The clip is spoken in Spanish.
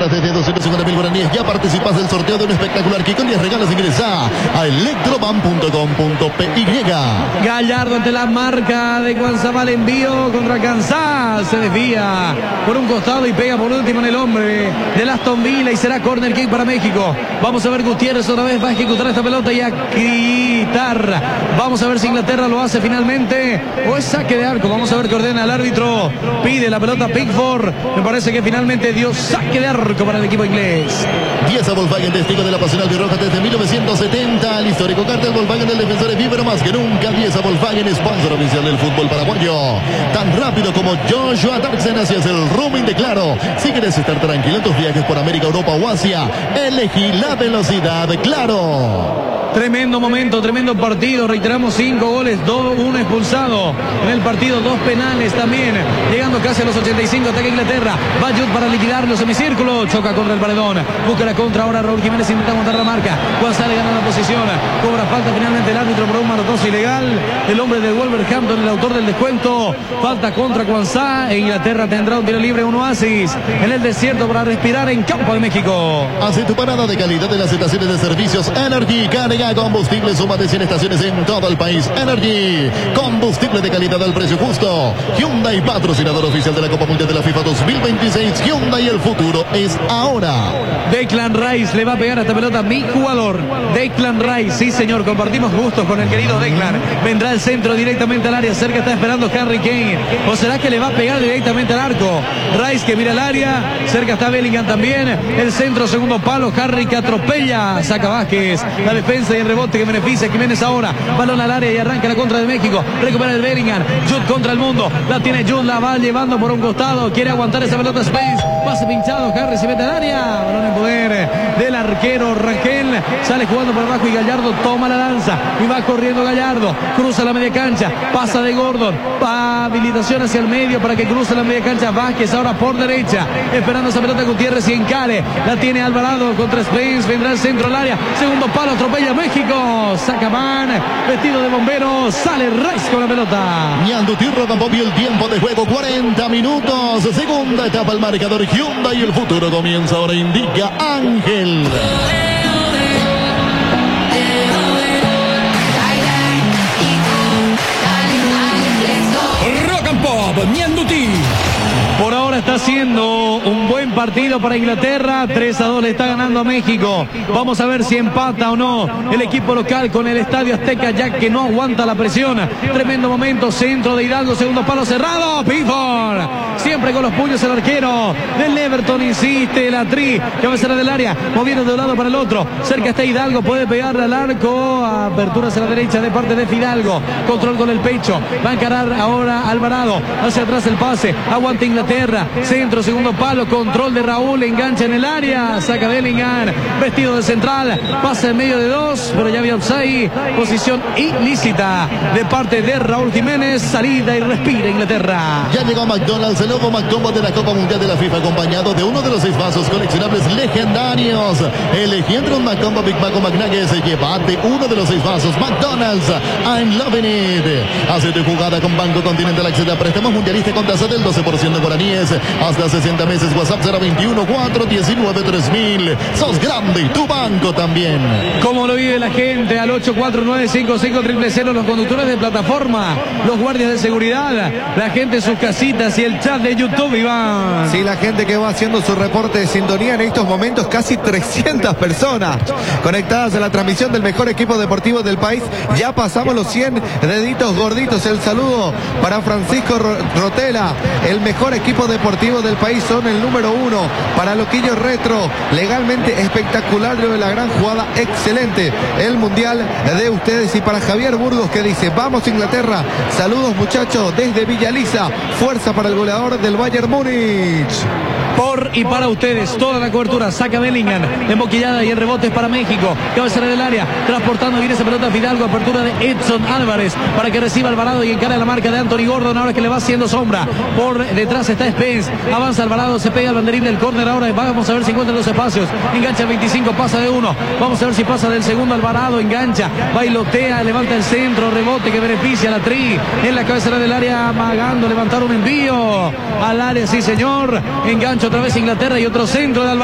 compras desde 250.000 guaraníes. Ya participas del sorteo de un espectacular que con 10 regalos. Ingresa a electroban.com.py. Gallardo ante la marca de Cuanzabal, envío contra Kansas, se desvía por un costado y pega por último en el hombre de Aston Villa y será corner kick para México. Vamos a ver, Gutiérrez otra vez va a ejecutar esta pelota y a quitar. Vamos a ver si Inglaterra lo hace finalmente o es saque de arco. Vamos a ver qué ordena el árbitro. Pide la pelota Pickford. Me parece que finalmente dio saque de arco para el equipo inglés. 10 a Volkswagen, testigo de la pasión albirroja desde 1970. El histórico cartel Volkswagen del defensor es vivo más que nunca. 10 a Volkswagen, sponsor oficial del fútbol paraguayo. Tan rápido como Joshua Darksen, así es el roaming de Claro. Si quieres estar tranquilo en tus viajes por América, Europa o Asia, elegí la velocidad Claro. Tremendo momento, tremendo partido. Reiteramos, 5 goles, 1 expulsado en el partido, 2 penales también. Llegando casi a los 85, ataca Inglaterra. Va Jude para liquidar los semicírculos. Choca contra el paredón. Busca la contra ahora. Raúl Jiménez intenta montar la marca. González gana la posición. Cobra falta finalmente el árbitro por un manotazo ilegal. El hombre de Wolverhampton, el autor del descuento. Falta contra Cuanzá. E Inglaterra tendrá un tiro libre, un oasis en el desierto para respirar en campo de México. Hace tu parada de calidad en las estaciones de servicios Energy. Carga combustible, suma de 100 estaciones en todo el país. Energy, combustible de calidad al precio justo. Hyundai, patrocinador oficial de la Copa Mundial de la FIFA 2026. Hyundai, el futuro es ahora. Declan Rice le va a pegar a esta pelota mi jugador. Declan Rice, sí señor, compartimos gustos con el querido Declan. Vendrá el centro directamente al área. Cerca está esperando Harry Kane. ¿O será que le va a pegar directamente al arco? Rice que mira el área. Cerca está Bellingham también. El centro, segundo palo. Harry que atropella. Saca Vázquez. La defensa y el rebote que beneficia a Jiménez ahora. Balón al área y arranca la contra de México. Recupera el Bellingham. Jude contra el mundo. La tiene Jude. La va llevando por un costado. Quiere aguantar esa pelota Spence. Pase pinchado. Harry se mete al área. Balón en poder del arquero Rangel. Sale jugando por abajo y Gallardo toma la lanza. Y va corriendo Gallardo. Cruza la media cancha. Pasa de Gordon. Habilitación hacia el medio para que cruce la media cancha. Vázquez ahora por derecha. Esperando esa pelota Gutiérrez y encare. La tiene Alvarado contra Spence. Vendrá el centro al área. Segundo palo. Atropella México. Saca Man. Vestido de bombero. Sale Rice con la pelota. Ñandutirro tampoco el tiempo de juego. 40 minutos. Segunda etapa el marcador Hyundai. El futuro comienza ahora, indica Ángel. Rock and Pop, Ñanduti. Por ahora está siendo un buen partido para Inglaterra. 3-2 le está ganando a México. Vamos a ver si empata o no el equipo local con el Estadio Azteca, ya que no aguanta la presión. Tremendo momento, centro de Hidalgo, segundo palo cerrado. Pickford, siempre con los puños el arquero del Everton, insiste la tri, cabecera del área, moviendo de un lado para el otro. Cerca está Hidalgo, puede pegarle al arco. Apertura hacia la derecha de parte de Fidalgo. Control con el pecho. Va a encarar ahora Alvarado. Hacia atrás el pase. Aguanta Inglaterra. Centro, segundo palo, control de Raúl, engancha en el área, saca Bellingham, vestido de central, pasa en medio de dos, pero ya había offside, posición ilícita de parte de Raúl Jiménez, salida y respira Inglaterra. Ya llegó McDonald's, el nuevo McCombo de la Copa Mundial de la FIFA, acompañado de uno de los 6 vasos coleccionables legendarios. Elegí entre un McCombo, Big Mac o McNuggets, llévate uno de los 6 vasos. McDonald's, I'm loving it. Hace tu jugada con Banco Continental, accede a préstamos mundialista con tasa del 12% de guaraníes, hasta 60 meses. WhatsApp 021 419 3000. Sos grande y tu banco también. ¿Cómo lo vive la gente? Al 849-55-000, los conductores de plataforma, los guardias de seguridad, la gente en sus casitas y el chat de YouTube, Iván. Sí, la gente que va haciendo su reporte de sintonía en estos momentos, casi 300 personas conectadas a la transmisión del mejor equipo deportivo del país. Ya pasamos los 100 deditos gorditos. El saludo para Francisco Rotela, el mejor equipo deportivo del país, son el número 1. Para Loquillo Retro, legalmente espectacular, de la gran jugada, excelente el mundial de ustedes. Y para Javier Burgos, que dice: vamos Inglaterra, saludos muchachos desde Villa Lisa, fuerza para el goleador del Bayern Múnich. Por y para ustedes, toda la cobertura, saca Bellingham, emboquillada y el rebote es para México, cabecera del área, transportando bien esa pelota Fidalgo, apertura de Edson Álvarez, para que reciba Alvarado y encara la marca de Anthony Gordon, ahora que le va haciendo sombra, por detrás está Spence, avanza Alvarado, se pega al banderín del córner, ahora vamos a ver si encuentra los espacios, engancha el 25, pasa de uno, vamos a ver si pasa del segundo. Alvarado engancha, bailotea, levanta el centro, rebote que beneficia a la tri, en la cabecera del área, amagando, levantar un envío al área, sí señor, engancha otra vez Inglaterra y otro centro de Alvarado.